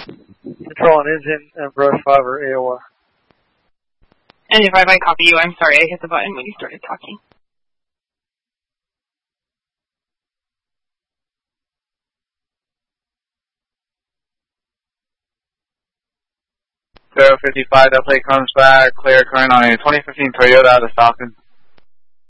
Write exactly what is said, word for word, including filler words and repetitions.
Control an engine and brush five or A O R. And if I copy you, I'm sorry, I hit the button when you started talking. zero fifty-five, that plate comes back, clear current on a twenty fifteen Toyota out of Stockton.